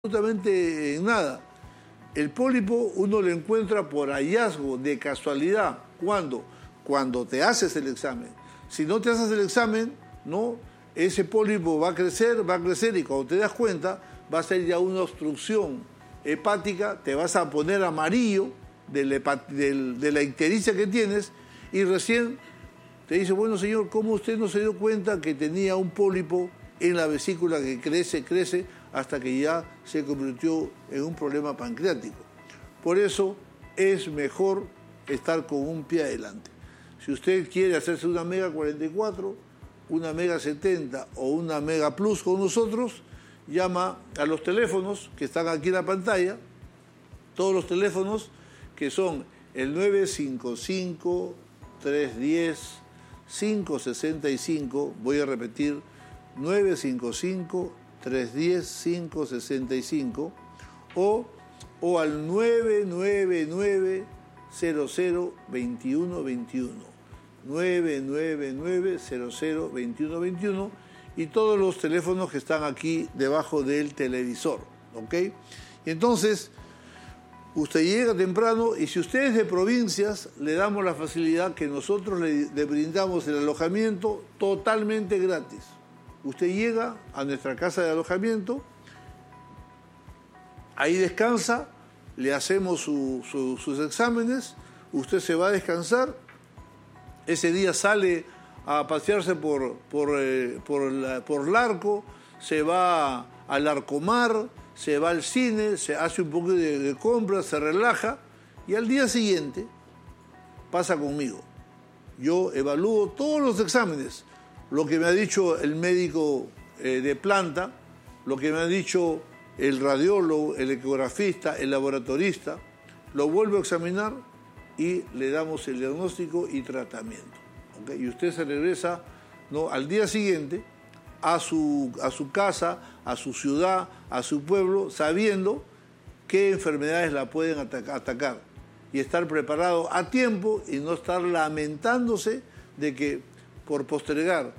absolutamente en nada. El pólipo uno lo encuentra por hallazgo, de casualidad. ¿Cuándo? Cuando te haces el examen. Si no te haces el examen, ¿no? Ese pólipo va a crecer y cuando te das cuenta va a ser ya una obstrucción hepática, te vas a poner amarillo de la ictericia que tienes y recién te dice, bueno señor, ¿cómo usted no se dio cuenta que tenía un pólipo en la vesícula que crece hasta que ya se convirtió en un problema pancreático? Por eso es mejor estar con un pie adelante. Si usted quiere hacerse una Mega 44, una Mega 70 o una Mega Plus con nosotros, llama a los teléfonos que están aquí en la pantalla, todos los teléfonos que son el 955-310-565, voy a repetir, 955-310-565 o al 999-00-2121. 999-00-2121 y todos los teléfonos que están aquí debajo del televisor, ¿ok? Y entonces, usted llega temprano y si usted es de provincias, le damos la facilidad que nosotros le brindamos el alojamiento totalmente gratis. Usted llega a nuestra casa de alojamiento, ahí descansa, le hacemos sus exámenes, usted se va a descansar, ese día sale a pasearse por Larco, se va al Larcomar, se va al cine, se hace un poco de compras, se relaja y al día siguiente pasa conmigo. Yo evalúo todos los exámenes, lo que me ha dicho el médico de planta, lo que me ha dicho el radiólogo, el ecografista, el laboratorista, lo vuelvo a examinar y le damos el diagnóstico y tratamiento. ¿Okay? Y usted se regresa, ¿no?, al día siguiente a su casa, a su ciudad, a su pueblo, sabiendo qué enfermedades la pueden atacar y estar preparado a tiempo y no estar lamentándose de que por postergar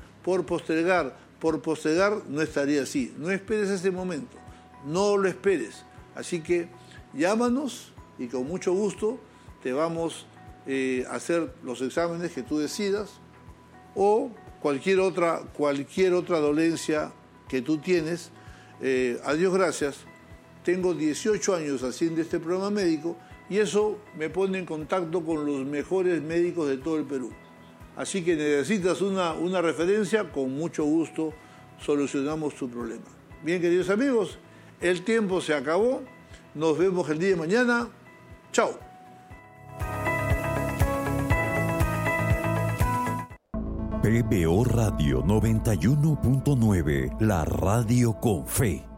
no estaría así. No esperes ese momento, no lo esperes. Así que llámanos y con mucho gusto te vamos a hacer los exámenes que tú decidas o cualquier otra dolencia que tú tienes. A Dios gracias, tengo 18 años haciendo este programa médico y eso me pone en contacto con los mejores médicos de todo el Perú. Así que necesitas una referencia, con mucho gusto solucionamos tu problema. Bien, queridos amigos, el tiempo se acabó. Nos vemos el día de mañana. Chao. PBO Radio 91.9, la radio con fe.